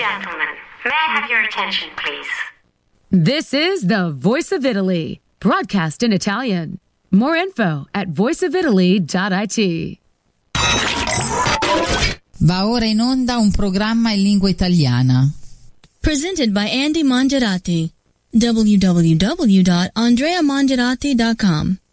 gentlemen, may I have your attention, please? This is the Voice of Italy, broadcast in Italian. More info at voiceofitaly.it. Va ora in onda un programma in lingua italiana. Presented by Andy Mangerati. www.andreamangerati.com